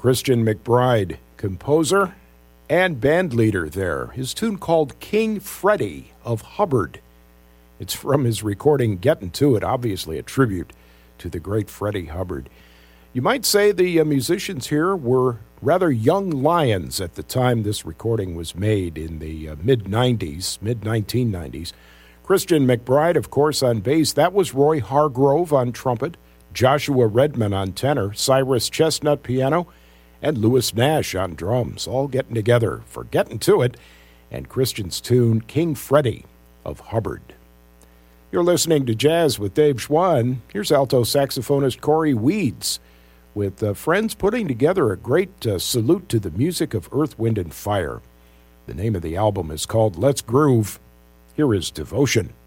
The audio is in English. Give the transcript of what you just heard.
Christian McBride, composer and band leader there. His tune called King Freddie of Hubbard. It's from his recording Gettin' To It, obviously a tribute to the great Freddie Hubbard. You might say the musicians here were rather young lions at the time this recording was made in the mid-90s, mid-1990s. Christian McBride, of course, on bass. That was Roy Hargrove on trumpet, Joshua Redman on tenor, Cyrus Chestnut piano, and Louis Nash on drums, all getting together for Getting To It and Christian's tune, King Freddie of Hubbard. You're listening to Jazz with Dave Schwann. Here's alto saxophonist Corey Weeds with friends putting together a great salute to the music of Earth, Wind, and Fire. The name of the album is called Let's Groove. Here is Devotion.